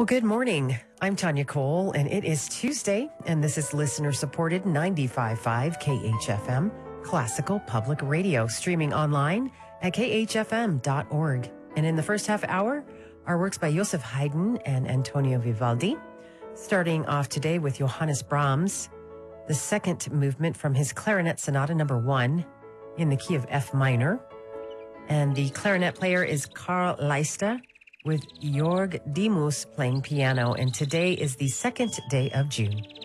Well, good morning. I'm Tanya Cole, and it is Tuesday, and this is listener-supported 95.5 KHFM, Classical Public Radio, streaming online at khfm.org. And in the first half hour, our works by Joseph Haydn and Antonio Vivaldi, starting off today with Johannes Brahms, the second movement from his Clarinet Sonata No. 1 in the key of F minor. And the clarinet player is Karl Leiste, with Jörg Dimus playing piano, and today is the second day of June.